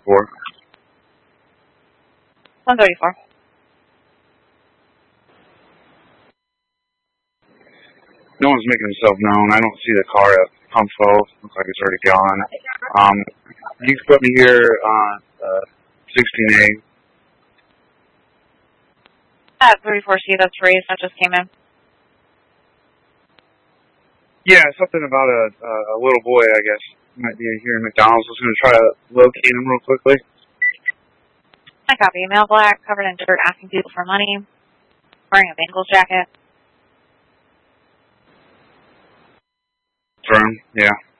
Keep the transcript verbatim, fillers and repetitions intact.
Four. one thirty-four. No one's making himself known. I don't see the car at pump twelve. Looks like it's already gone. Um, you can put me here on uh, sixteen A. At thirty-four C, that's Reese. That just came in. Yeah, something about a, a, a little boy, I guess. Might be here in McDonald's. I was going to try to locate him real quickly. I copy. Male black, covered in dirt, asking people for money. Wearing a Bengals jacket. Firm, yeah.